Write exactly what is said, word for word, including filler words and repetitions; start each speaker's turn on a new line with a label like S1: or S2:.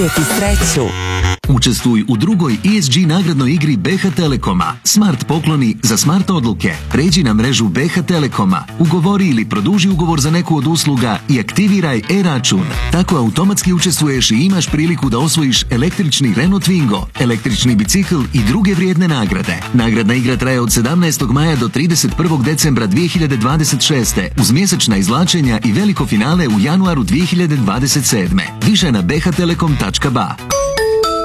S1: Ti sreću.
S2: Učestvuj u drugoj E S G nagradnoj igri B H Telekoma. Smart pokloni za smart odluke. Pređi na mrežu B H Telekoma, ugovori ili produži ugovor za neku od usluga i aktiviraj e-račun. Tako automatski učestvuješ i imaš priliku da osvojiš električni Renault Twingo, električni bicikl i druge vrijedne nagrade. Nagradna igra traje od sedamnaestog maja do trideset prvog decembra dvije hiljade dvadeset šeste uz mjesečna izvlačenja i veliko finale u januaru dvije hiljade dvadeset sedme. Više na b h telekom tačka b a.